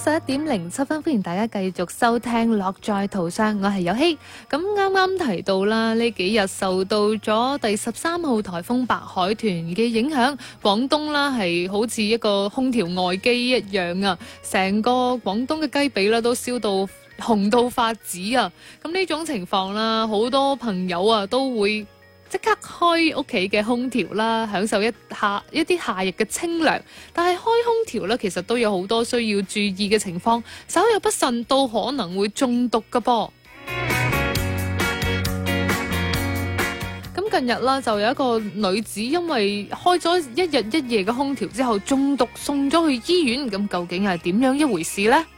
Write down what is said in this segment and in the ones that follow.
11:07，歡迎大家繼續收聽樂在途上，我係有希。咁啱啱提到啦，呢幾日受到咗第13號颱風白海豚嘅影響，廣東啦係好似一個空調外機一樣啊，成個廣東嘅雞髀啦都燒到紅到發紫啊！咁呢種情況啦，好多朋友啊都會即刻開屋企嘅空調啦，享受一啲夏日嘅清涼。但係開空調咧，其實都有好多需要注意嘅情況，稍有不慎都可能會中毒㗎噃。咁近日啦，就有一個女子因為開咗一日一夜嘅空調之後中毒，送咗去醫院。咁究竟係點樣一回事呢？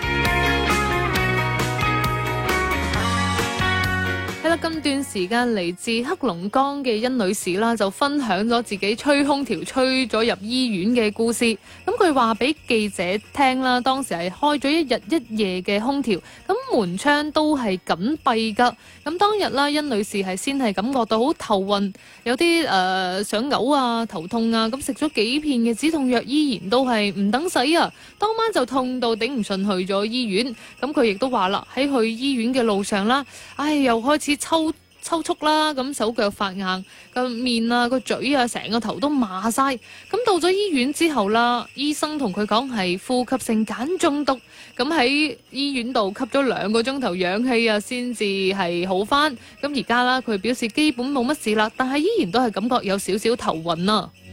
係啦，近段時間嚟自黑龍江嘅甄女士啦，就分享咗自己吹空調吹咗入醫院嘅故事。咁佢話俾記者聽啦，當時係開咗一日一夜嘅空調，咁門窗都係緊閉噶。咁當日啦，甄女士係先係感覺到好頭暈，有啲想嘔啊、頭痛啊，咁食咗幾片嘅止痛藥，依然都係唔等使啊。當晚就痛到頂唔順去咗醫院。咁佢亦都話啦，喺去醫院嘅路上啦，又開始抽搐啦，咁手腳發硬，個面啊、個嘴啊、成個頭都麻晒。咁到咗醫院之後啦，醫生同佢講係呼吸性鹼中毒。咁喺醫院度吸咗2個鐘頭氧氣啊，先至係好翻。咁而家啦，佢表示基本冇乜事啦，但係依然都係感覺有少少頭暈啊。